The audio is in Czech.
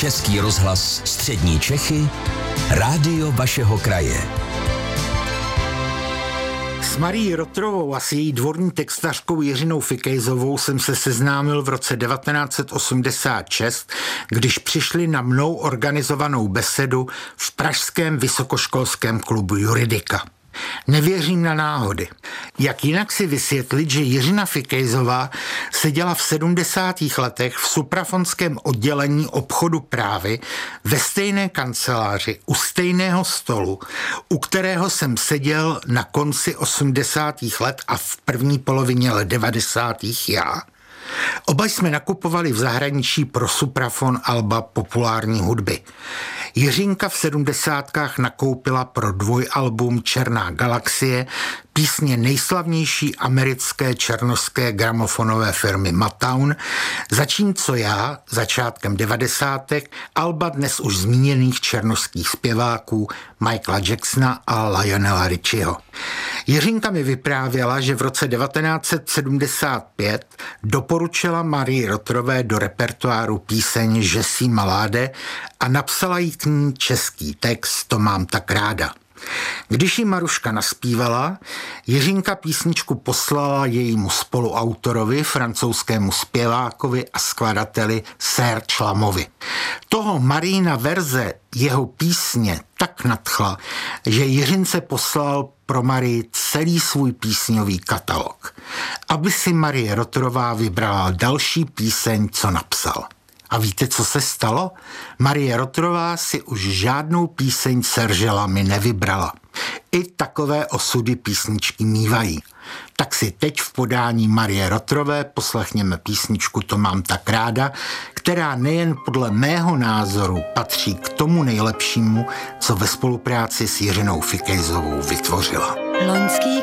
Český rozhlas Střední Čechy, rádio vašeho kraje. S Marií Rotrovou a s její dvorní textařkou Jiřinou Fikejzovou jsem se seznámil v roce 1986, když přišli na mnou organizovanou besedu v pražském vysokoškolském klubu Juridika. Nevěřím na náhody. Jak jinak si vysvětlit, že Jiřina Fikejzová seděla v 70. letech v suprafonském oddělení obchodu právy ve stejné kanceláři u stejného stolu, u kterého jsem seděl na konci 80. let a v první polovině let 90. já. Oba jsme nakupovali v zahraničí pro suprafon alba populární hudby. Jiřinka v 70. nakoupila pro dvojalbum Černá galaxie písně nejslavnější americké černošské gramofonové firmy Motown, zatímco já začátkem 90. alba dnes už zmíněných černošských zpěváků Michaela Jacksona a Lionela Richieho. Jiřinka mi vyprávěla, že v roce 1975 doporučila Marii Rotrové do repertoáru píseň Že jsi maláde a napsala jí k ní český text To mám tak ráda. Když jí Maruška naspívala, Jiřinka písničku poslala jejímu spoluautorovi, francouzskému zpěvákovi a skladateli Serge Lamovi. Toho Marína verze jeho písně tak nadchla, že Jiřince poslal pro Marii celý svůj písňový katalog, aby si Marie Rotrová vybrala další píseň, co napsal. A víte, co se stalo? Marie Rotrová si už žádnou píseň Serge Lamy nevybrala. I takové osudy písničky mívají. Tak si teď v podání Marie Rotrové poslechněme písničku To mám tak ráda, která nejen podle mého názoru patří k tomu nejlepšímu, co ve spolupráci s Jiřinou Fikejzovou vytvořila. Loňský